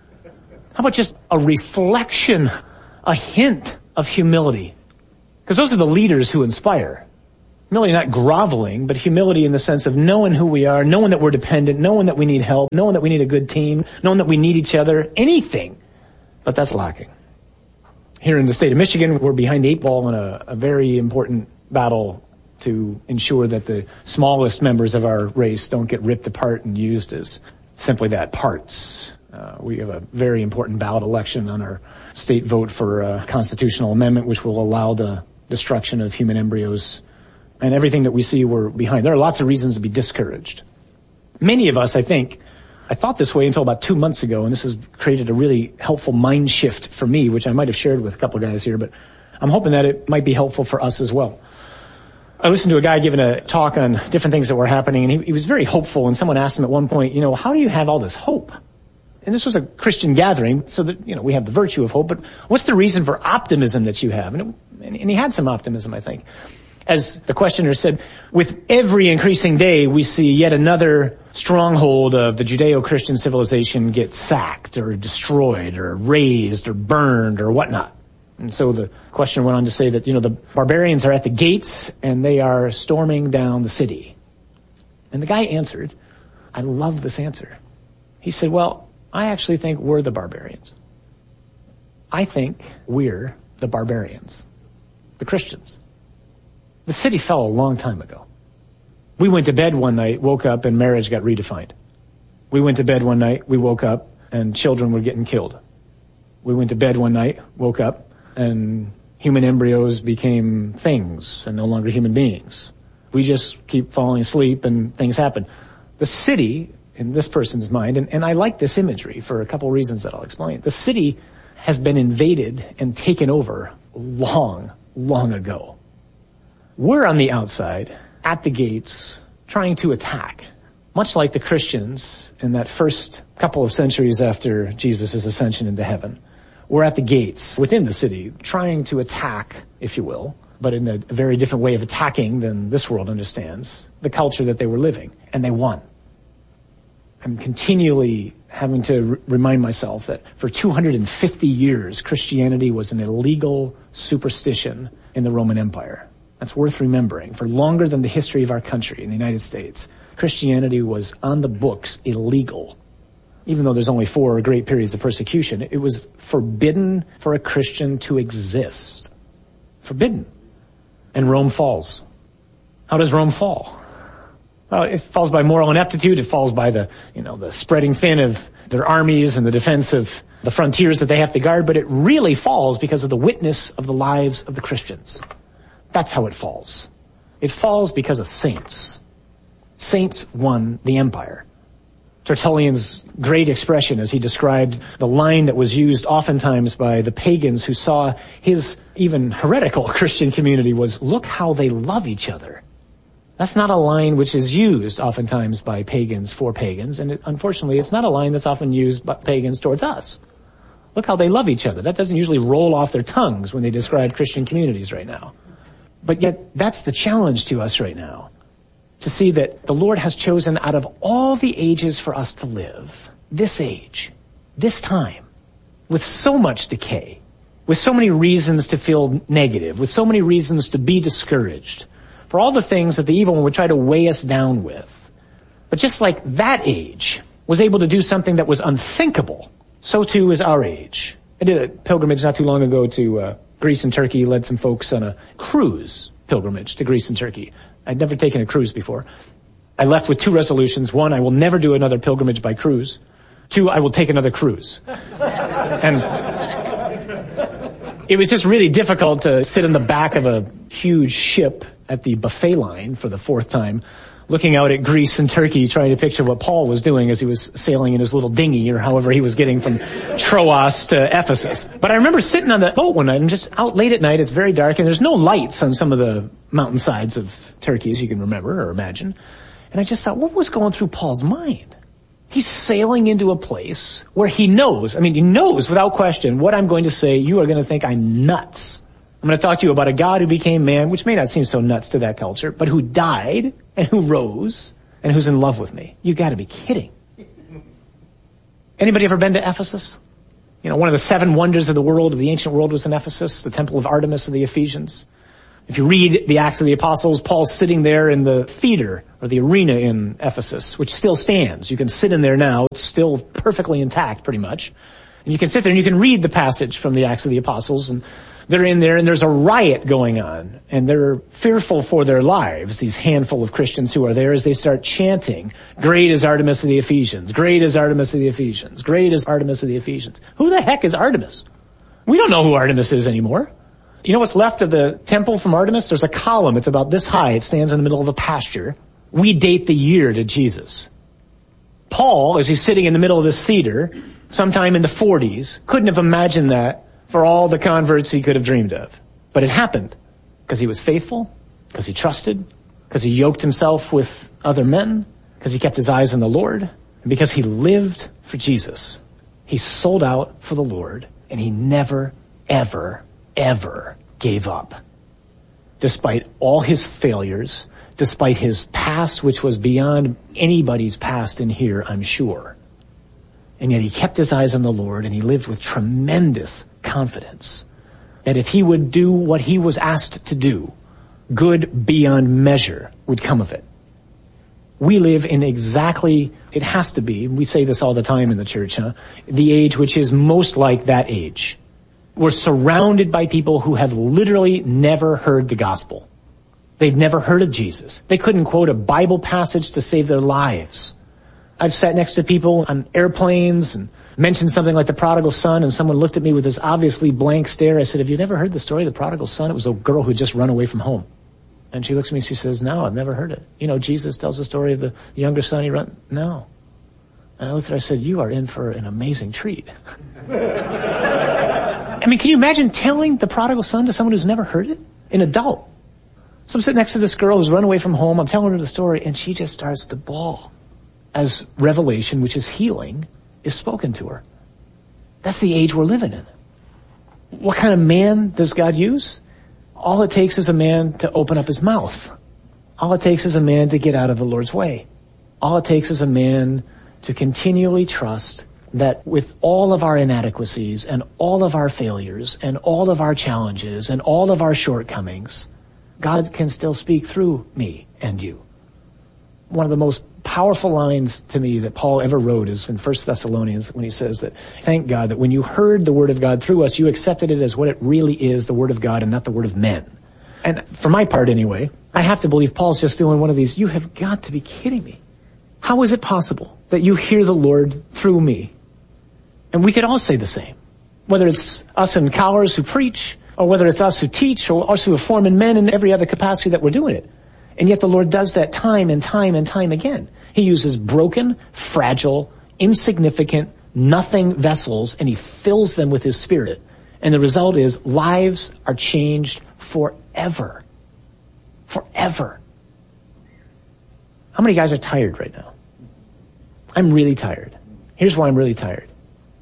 How about just a reflection, a hint of humility? Because those are the leaders who inspire. Humility, not groveling, but humility in the sense of knowing who we are, knowing that we're dependent, knowing that we need help, knowing that we need a good team, knowing that we need each other, anything. But that's lacking. Here in the state of Michigan, we're behind the eight ball in a, a very important battle to ensure that the smallest members of our race don't get ripped apart and used as simply that, parts. Uh, we have a very important ballot election on our state vote for a constitutional amendment which will allow the destruction of human embryos. And everything that we see, we're behind. There are lots of reasons to be discouraged. Many of us, I think, I thought this way until about two months ago, and this has created a really helpful mind shift for me, which I might have shared with a couple of guys here, but I'm hoping that it might be helpful for us as well. I listened to a guy giving a talk on different things that were happening, and he, he was very hopeful, and someone asked him at one point, you know, how do you have all this hope? And this was a Christian gathering, so that, you know, we have the virtue of hope, but what's the reason for optimism that you have? And, it, and he had some optimism, I think. As the questioner said, with every increasing day, we see yet another stronghold of the Judeo-Christian civilization get sacked or destroyed or razed or burned or whatnot. And so the questioner went on to say that, you know, the barbarians are at the gates and they are storming down the city. And the guy answered, I love this answer. He said, well, I actually think we're the barbarians. I think we're the barbarians, the Christians. The city fell a long time ago. We went to bed one night, woke up, and marriage got redefined. We went to bed one night, we woke up, and children were getting killed. We went to bed one night, woke up, and human embryos became things and no longer human beings. We just keep falling asleep and things happen. The city, in this person's mind, and, and I like this imagery for a couple of reasons that I'll explain. The city has been invaded and taken over long, long ago. We're on the outside, at the gates, trying to attack. Much like the Christians in that first couple of centuries after Jesus' ascension into heaven. We're at the gates, within the city, trying to attack, if you will, but in a, a very different way of attacking than this world understands, the culture that they were living. And they won. I'm continually having to r- remind myself that for two hundred fifty years, Christianity was an illegal superstition in the Roman Empire. That's worth remembering. For longer than the history of our country in the United States, Christianity was on the books illegal. Even though there's only four great periods of persecution, it was forbidden for a Christian to exist. Forbidden. And Rome falls. How does Rome fall? Well, it falls by moral ineptitude. It falls by the, you know, the spreading thin of their armies and the defense of the frontiers that they have to guard, but it really falls because of the witness of the lives of the Christians. That's how it falls. It falls because of saints. Saints won the empire. Tertullian's great expression as he described the line that was used oftentimes by the pagans who saw his even heretical Christian community was, look how they love each other. That's not a line which is used oftentimes by pagans for pagans, and it, unfortunately it's not a line that's often used by pagans towards us. Look how they love each other. That doesn't usually roll off their tongues when they describe Christian communities right now. But yet, that's the challenge to us right now. To see that the Lord has chosen out of all the ages for us to live, this age, this time, with so much decay, with so many reasons to feel negative, with so many reasons to be discouraged, for all the things that the evil one would try to weigh us down with. But just like that age was able to do something that was unthinkable, so too is our age. I did a pilgrimage not too long ago to uh, Greece and Turkey, led some folks on a cruise pilgrimage to Greece and Turkey. I'd never taken a cruise before. I left with two resolutions. One, I will never do another pilgrimage by cruise. Two, I will take another cruise. And it was just really difficult to sit in the back of a huge ship at the buffet line for the fourth time, looking out at Greece and Turkey, trying to picture what Paul was doing as he was sailing in his little dinghy or however he was getting from Troas to Ephesus. But I remember sitting on the boat one night and just out late at night, it's very dark and there's no lights on some of the mountainsides of Turkey as you can remember or imagine. And I just thought, what was going through Paul's mind? He's sailing into a place where he knows, I mean, he knows without question what I'm going to say. You are going to think I'm nuts. I'm going to talk to you about a God who became man, which may not seem so nuts to that culture, but who died and who rose and who's in love with me. You got to be kidding. Anybody ever been to Ephesus? You know, one of the seven wonders of the world, of the ancient world, was in Ephesus, the temple of Artemis of the Ephesians. If you read the Acts of the Apostles, Paul's sitting there in the theater or the arena in Ephesus, which still stands. You can sit in there now. It's still perfectly intact, pretty much. And you can sit there and you can read the passage from the Acts of the Apostles, and they're in there and there's a riot going on and they're fearful for their lives, these handful of Christians who are there, as they start chanting, "Great is Artemis of the Ephesians, great is Artemis of the Ephesians, great is Artemis of the Ephesians." Who the heck is Artemis? We don't know who Artemis is anymore. You know what's left of the temple from Artemis? There's a column. It's about this high. It stands in the middle of a pasture. We date the year to Jesus. Paul, as he's sitting in the middle of this theater, sometime in the forties, couldn't have imagined that for all the converts he could have dreamed of. But it happened because he was faithful, because he trusted, because he yoked himself with other men, because he kept his eyes on the Lord, and because he lived for Jesus. He sold out for the Lord, and he never, ever, ever gave up. Despite all his failures, despite his past, which was beyond anybody's past in here, I'm sure. And yet he kept his eyes on the Lord, and he lived with tremendous confidence that if he would do what he was asked to do, good beyond measure would come of it. We live in exactly, it has to be, we say this all the time in the church, huh? The age which is most like that age. We're surrounded by people who have literally never heard the gospel. They've never heard of Jesus. They couldn't quote a Bible passage to save their lives. I've sat next to people on airplanes and mentioned something like the prodigal son, and someone looked at me with this obviously blank stare. I said, "Have you never heard the story of the prodigal son?" It was a girl who had just run away from home. And she looks at me and she says, "No, I've never heard it. You know, Jesus tells the story of the younger son. He run." No. And I looked at her, I said, "You are in for an amazing treat." I mean, can you imagine telling the prodigal son to someone who's never heard it? An adult. So I'm sitting next to this girl who's run away from home. I'm telling her the story, and she just starts to bawl as revelation, which is healing, is spoken to her. That's the age we're living in. What kind of man does God use? All it takes is a man to open up his mouth. All it takes is a man to get out of the Lord's way. All it takes is a man to continually trust that with all of our inadequacies and all of our failures and all of our challenges and all of our shortcomings, God can still speak through me and you. One of the most powerful lines to me that Paul ever wrote is in First Thessalonians when he says that, "Thank God that when you heard the word of God through us, you accepted it as what it really is, the word of God and not the word of men." And for my part anyway, I have to believe Paul's just doing one of these, you have got to be kidding me. How is it possible that you hear the Lord through me? And we could all say the same. Whether it's us in collars who preach, or whether it's us who teach, or us who are forming men in every other capacity that we're doing it. And yet the Lord does that time and time and time again. He uses broken, fragile, insignificant, nothing vessels, and he fills them with his Spirit. And the result is lives are changed forever. Forever. How many guys are tired right now? I'm really tired. Here's why I'm really tired.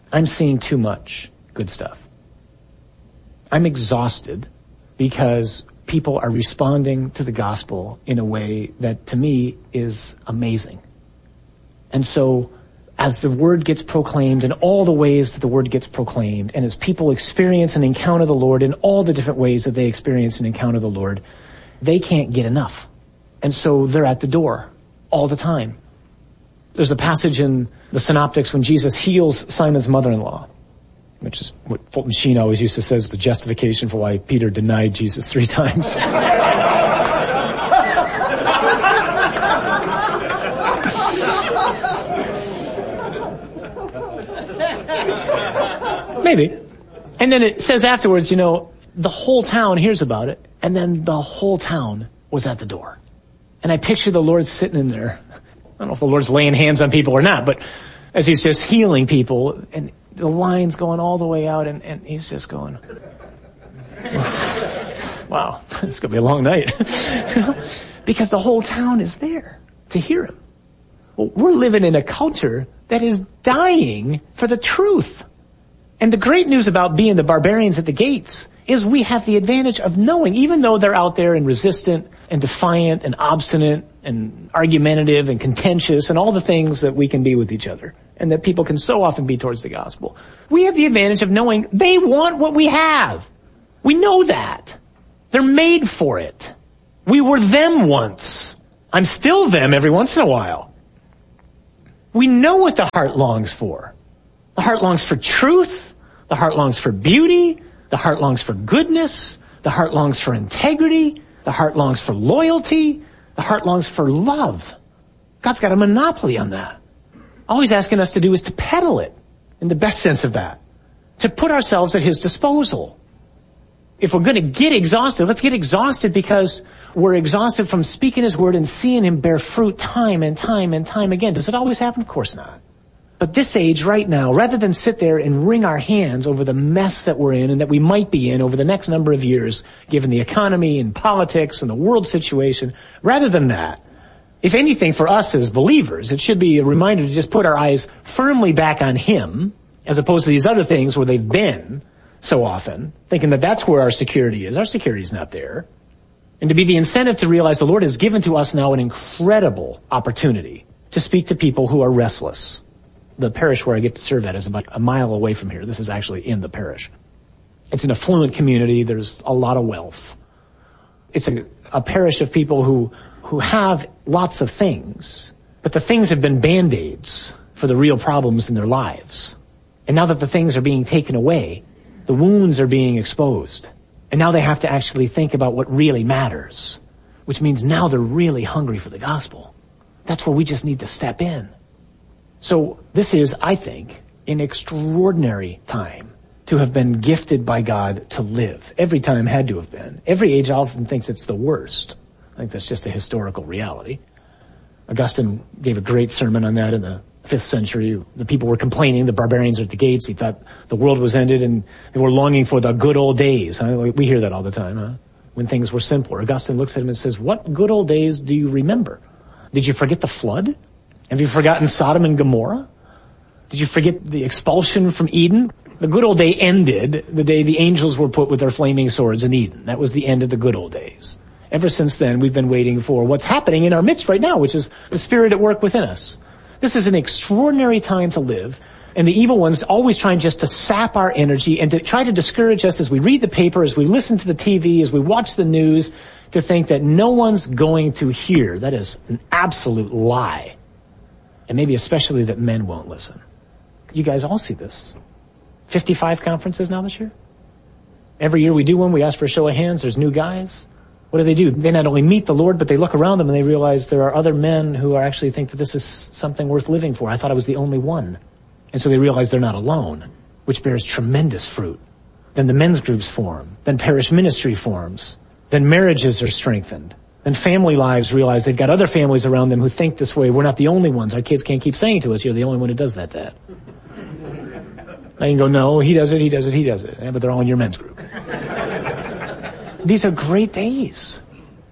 I'm seeing too much good stuff. I'm exhausted because people are responding to the gospel in a way that to me is amazing. And so as the word gets proclaimed in all the ways that the word gets proclaimed, and as people experience and encounter the Lord in all the different ways that they experience and encounter the Lord, they can't get enough. And so they're at the door all the time. There's a passage in the Synoptics when Jesus heals Simon's mother-in-law, which is what Fulton Sheen always used to say is the justification for why Peter denied Jesus three times. Maybe. And then it says afterwards, you know, the whole town hears about it, and then the whole town was at the door. And I picture the Lord sitting in there. I don't know if the Lord's laying hands on people or not, but as he's just healing people, and the line's going all the way out, and, and he's just going, wow, it's going to be a long night. Because the whole town is there to hear him. Well, we're living in a culture that is dying for the truth. And the great news about being the barbarians at the gates is we have the advantage of knowing, even though they're out there and resistant and defiant and obstinate and argumentative and contentious and all the things that we can be with each other and that people can so often be towards the gospel. We have the advantage of knowing they want what we have. We know that. They're made for it. We were them once. I'm still them every once in a while. We know what the heart longs for. The heart longs for truth. The heart longs for beauty. The heart longs for goodness. The heart longs for integrity. The heart longs for loyalty. The heart longs for love. God's got a monopoly on that. All he's asking us to do is to peddle it, in the best sense of that. To put ourselves at his disposal. If we're going to get exhausted, let's get exhausted because we're exhausted from speaking his word and seeing him bear fruit time and time and time again. Does it always happen? Of course not. But this age right now, rather than sit there and wring our hands over the mess that we're in and that we might be in over the next number of years, given the economy and politics and the world situation, rather than that, if anything for us as believers, it should be a reminder to just put our eyes firmly back on him, as opposed to these other things where they've been so often, thinking that that's where our security is. Our security is not there. And to be the incentive to realize the Lord has given to us now an incredible opportunity to speak to people who are restless. The parish where I get to serve at is about a mile away from here. This is actually in the parish. It's an affluent community. There's a lot of wealth. It's a, a parish of people who, who have lots of things, but the things have been band-aids for the real problems in their lives. And now that the things are being taken away, the wounds are being exposed. And now they have to actually think about what really matters, which means now they're really hungry for the gospel. That's where we just need to step in. So this is, I think, an extraordinary time to have been gifted by God to live. Every time had to have been. Every age often thinks it's the worst. I think that's just a historical reality. Augustine gave a great sermon on that in the fifth century. The people were complaining, the barbarians are at the gates. He thought the world was ended and they were longing for the good old days. Huh? We hear that all the time, huh? When things were simpler. Augustine looks at him and says, what good old days do you remember? Did you forget the flood? Have you forgotten Sodom and Gomorrah? Did you forget the expulsion from Eden? The good old day ended the day the angels were put with their flaming swords in Eden. That was the end of the good old days. Ever since then, we've been waiting for what's happening in our midst right now, which is the Spirit at work within us. This is an extraordinary time to live, and the evil one's always trying just to sap our energy and to try to discourage us as we read the paper, as we listen to the T V, as we watch the news, to think that no one's going to hear. That is an absolute lie. And maybe especially that men won't listen. You guys all see this. fifty-five conferences now this year. Every year we do one, we ask for a show of hands. There's new guys. What do they do? They not only meet the Lord, but they look around them and they realize there are other men who are actually think that this is something worth living for. I thought I was the only one. And so they realize they're not alone, which bears tremendous fruit. Then the men's groups form. Then parish ministry forms. Then marriages are strengthened. And family lives realize they've got other families around them who think this way. We're not the only ones. Our kids can't keep saying to us, you're the only one who does that, Dad. I can go, no, he does it, he does it, he does it. Yeah, but they're all in your men's group. These are great days.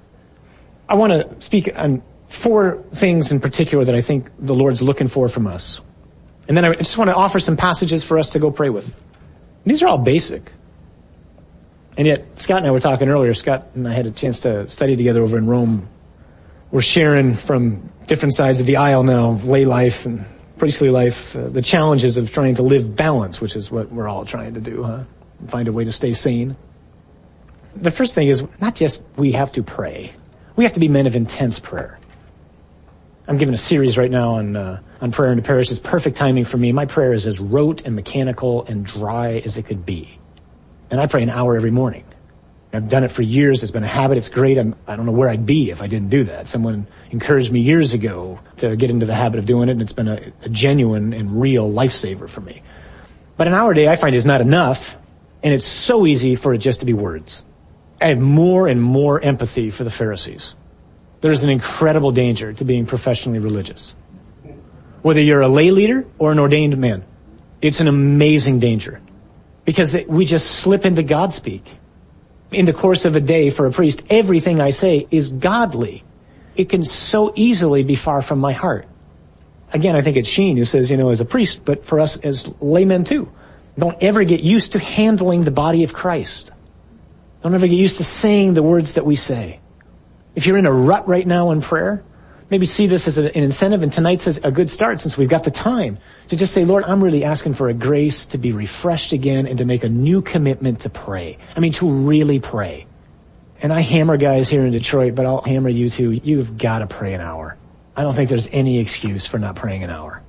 I want to speak on four things in particular that I think the Lord's looking for from us. And then I just want to offer some passages for us to go pray with. These are all basic. And yet, Scott and I were talking earlier. Scott and I had a chance to study together over in Rome. We're sharing from different sides of the aisle now, lay life and priestly life, uh, the challenges of trying to live balance, which is what we're all trying to do, huh? Find a way to stay sane. The first thing is not just we have to pray. We have to be men of intense prayer. I'm giving a series right now on uh, on prayer in the parish. It's perfect timing for me. My prayer is as rote and mechanical and dry as it could be. And I pray an hour every morning. I've done it for years. It's been a habit. It's great. I'm, I don't know where I'd be if I didn't do that. Someone encouraged me years ago to get into the habit of doing it, and it's been a, a genuine and real lifesaver for me. But an hour a day I find is not enough, and it's so easy for it just to be words. I have more and more empathy for the Pharisees. There's an incredible danger to being professionally religious. Whether you're a lay leader or an ordained man, it's an amazing danger. Because we just slip into God speak. In the course of a day for a priest, everything I say is godly. It can so easily be far from my heart. Again, I think it's Sheen who says, you know, as a priest, but for us as laymen too, don't ever get used to handling the body of Christ. Don't ever get used to saying the words that we say. If you're in a rut right now in prayer, maybe see this as an incentive, and tonight's a good start since we've got the time to just say, Lord, I'm really asking for a grace to be refreshed again and to make a new commitment to pray. I mean, to really pray. And I hammer guys here in Detroit, but I'll hammer you too. You've got to pray an hour. I don't think there's any excuse for not praying an hour.